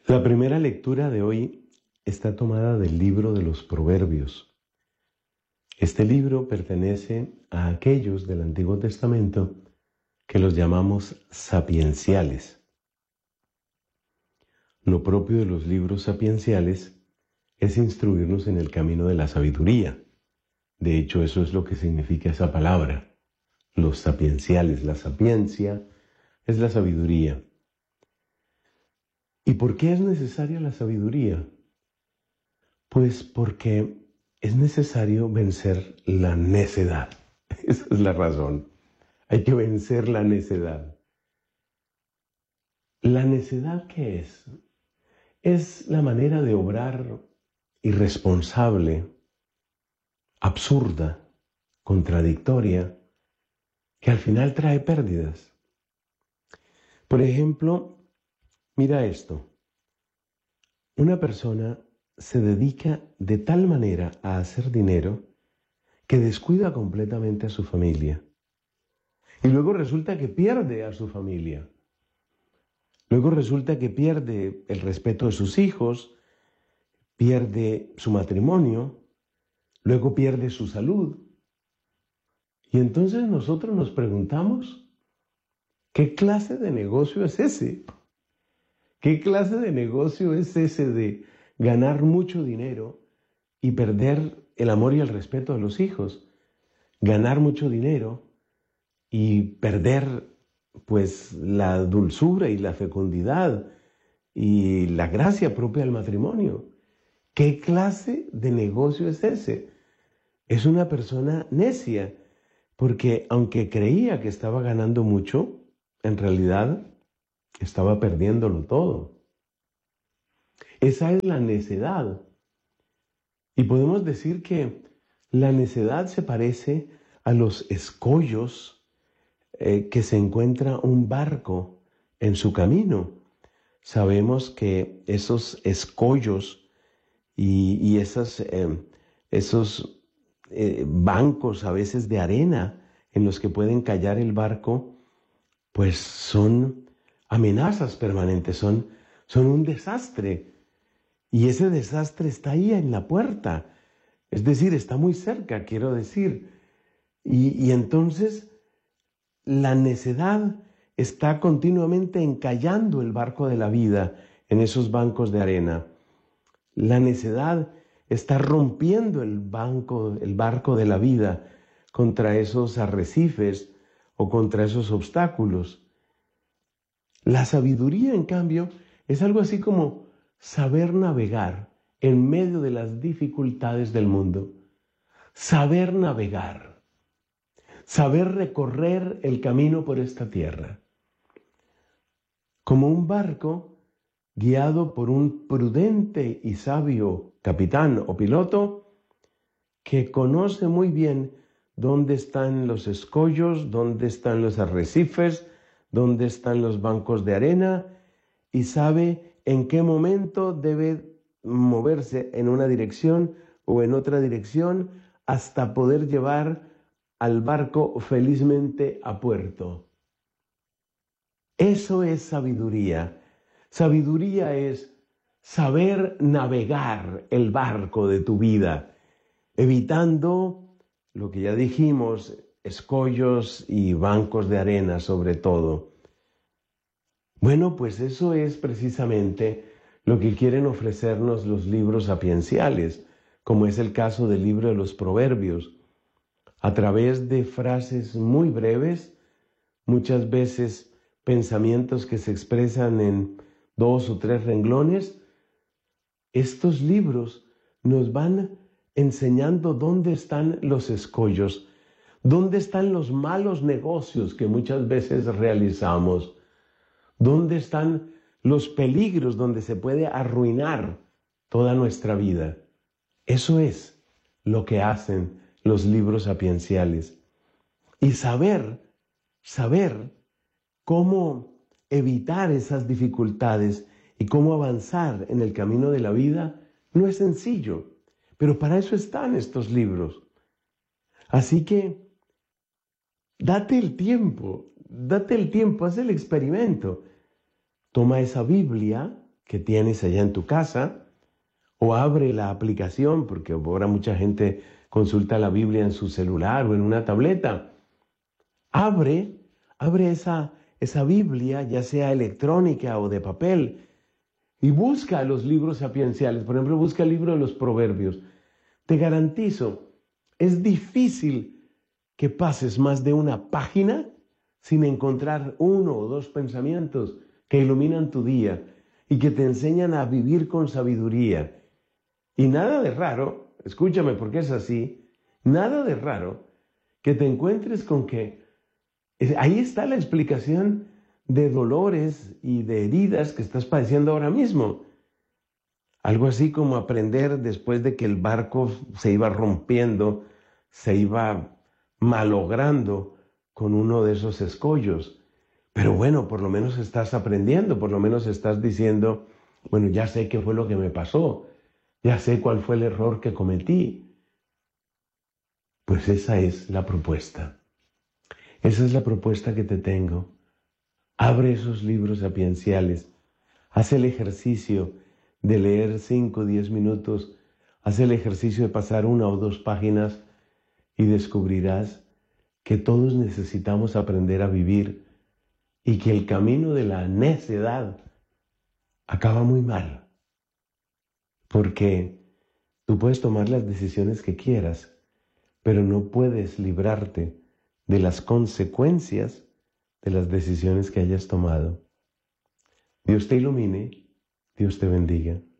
La primera lectura de hoy está tomada del libro de los Proverbios. Este libro pertenece a aquellos del Antiguo Testamento que los llamamos sapienciales. Lo propio de los libros sapienciales es instruirnos en el camino de la sabiduría. De hecho, eso es lo que significa esa palabra, los sapienciales. La sapiencia es la sabiduría. ¿Y por qué es necesaria la sabiduría? Pues porque es necesario vencer la necedad. Esa es la razón. Hay que vencer la necedad. ¿La necedad qué es? Es la manera de obrar irresponsable, absurda, contradictoria, que al final trae pérdidas. Por ejemplo, mira esto. Una persona se dedica de tal manera a hacer dinero que descuida completamente a su familia. Y luego resulta que pierde a su familia. Luego resulta que pierde el respeto de sus hijos, pierde su matrimonio, luego pierde su salud. Y entonces nosotros nos preguntamos, ¿qué clase de negocio es ese? ¿Qué clase de negocio es ese de ganar mucho dinero y perder el amor y el respeto de los hijos? Ganar mucho dinero y perder pues la dulzura y la fecundidad y la gracia propia del matrimonio. ¿Qué clase de negocio es ese? Es una persona necia, porque aunque creía que estaba ganando mucho, en realidad estaba perdiéndolo todo. Esa es la necedad. Y podemos decir que la necedad se parece a los escollos que se encuentra un barco en su camino. Sabemos que esos escollos y esos bancos a veces de arena en los que pueden callar el barco, pues son amenazas permanentes, son un desastre. Y ese desastre está ahí en la puerta, es decir, está muy cerca, quiero decir. Y entonces la necedad está continuamente encallando el barco de la vida en esos bancos de arena. La necedad está rompiendo el barco de la vida contra esos arrecifes o contra esos obstáculos. La sabiduría, en cambio, es algo así como saber navegar en medio de las dificultades del mundo. Saber navegar. Saber recorrer el camino por esta tierra. Como un barco guiado por un prudente y sabio capitán o piloto que conoce muy bien dónde están los escollos, dónde están los arrecifes, dónde están los bancos de arena y sabe en qué momento debe moverse en una dirección o en otra dirección hasta poder llevar al barco felizmente a puerto. Eso es sabiduría. Sabiduría es saber navegar el barco de tu vida, evitando lo que ya dijimos, escollos y bancos de arena sobre todo. Bueno, pues eso es precisamente lo que quieren ofrecernos los libros sapienciales, como es el caso del libro de los Proverbios. A través de frases muy breves, muchas veces pensamientos que se expresan en 2 o 3 renglones, estos libros nos van enseñando dónde están los escollos, dónde están los malos negocios que muchas veces realizamos, dónde están los peligros donde se puede arruinar toda nuestra vida. Eso es lo que hacen los libros sapienciales. Y saber cómo evitar esas dificultades y cómo avanzar en el camino de la vida no es sencillo, pero para eso están estos libros. Así que date el tiempo, haz el experimento. Toma esa Biblia que tienes allá en tu casa, o abre la aplicación, porque ahora mucha gente consulta la Biblia en su celular o en una tableta. Abre esa Biblia, ya sea electrónica o de papel, y busca los libros sapienciales. Por ejemplo, busca el libro de los Proverbios. Te garantizo, es difícil que pases más de una página sin encontrar uno o dos pensamientos que iluminan tu día y que te enseñan a vivir con sabiduría. Y nada de raro, escúchame porque es así, nada de raro que te encuentres con que ahí está la explicación de dolores y de heridas que estás padeciendo ahora mismo. Algo así como aprender después de que el barco se iba rompiendo, se iba malogrando con uno de esos escollos. Pero bueno, por lo menos estás aprendiendo, por lo menos estás diciendo, bueno, ya sé qué fue lo que me pasó, ya sé cuál fue el error que cometí. Pues esa es la propuesta. Esa es la propuesta que te tengo. Abre esos libros sapienciales. Haz el ejercicio de leer 5 o 10 minutos. Haz el ejercicio de pasar una o dos páginas y descubrirás que todos necesitamos aprender a vivir y que el camino de la necedad acaba muy mal. Porque tú puedes tomar las decisiones que quieras, pero no puedes librarte de las consecuencias de las decisiones que hayas tomado. Dios te ilumine, Dios te bendiga.